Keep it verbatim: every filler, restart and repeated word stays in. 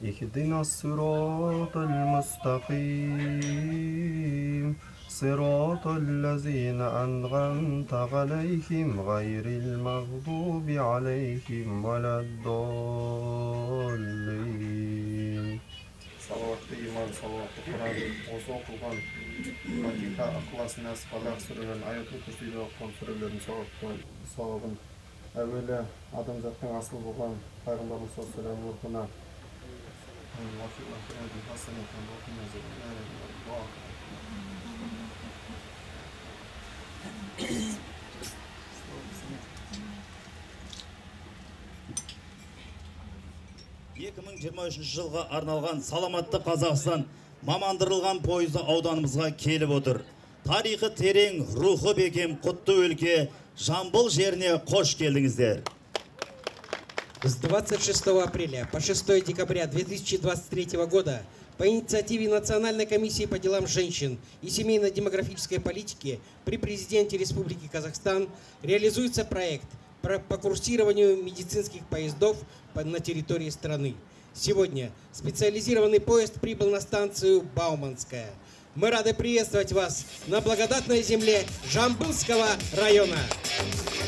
اهدنا الصراط المستقيم صراط الذين أنعمت عليهم غير المغضوب عليهم ولا الضالين. Salavatlı iman, salavatlı Kur'an, ozu okulan Fatiha, Aklas, Nas, Falak sürelerin, Ayatul Kürsü'yle okulan sürelerin savabın әуелі адамзаттың асыл болған пайғамбарымыз саллаллаху алейхи ва екі мың жиырма үшінші жылға арналған саламатты Қазақстан мамандырылған пойызы ауданымызға келіп отыр. Тарихы терең, рухы бекем, құтты өлке Жамбыл жеріне қош келдіңіздер. С двадцать шестого апреля по шестое декабря две тысячи двадцать третьего года по инициативе Национальной комиссии по делам женщин и семейно-демографической политики при президенте Республики Казахстан реализуется проект по курсированию медицинских поездов на территории страны. Сегодня специализированный поезд прибыл на станцию Бауманская. Мы рады приветствовать вас на благодатной земле Жамбылского района.